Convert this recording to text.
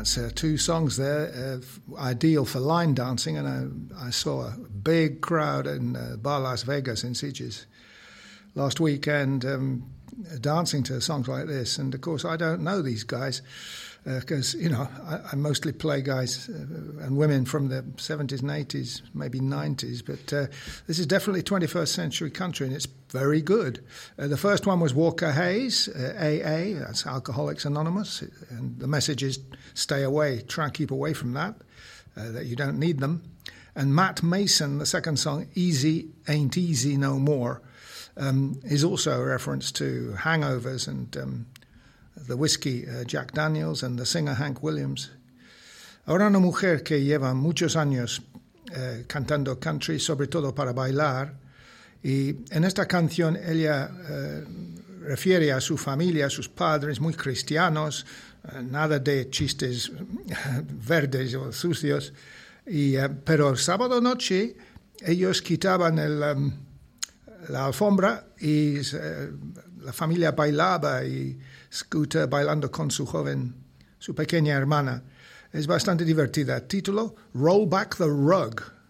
That's two songs there, ideal for line dancing, and I saw a big crowd in Bar Las Vegas in Sitges last weekend dancing to songs like this. And, of course, I don't know these guys because, I mostly play guys and women from the 70s and 80s, maybe 90s, but this is definitely 21st century country, and it's very good. The first one was Walker Hayes, AA, that's Alcoholics Anonymous, and the message is stay away, try and keep away from that you don't need them. And Matt Mason, the second song, Easy Ain't Easy No More, is also a reference to hangovers and the whiskey Jack Daniels and the singer Hank Williams. Ahora una mujer que lleva muchos años cantando country, sobre todo para bailar, y en esta canción ella refiere a su familia, a sus padres muy cristianos, nada de chistes verdes o sucios, pero el sábado noche ellos quitaban la alfombra y la familia bailaba y Scooter bailando con su pequeña hermana. Es bastante divertida. Título, Roll Back the Rug.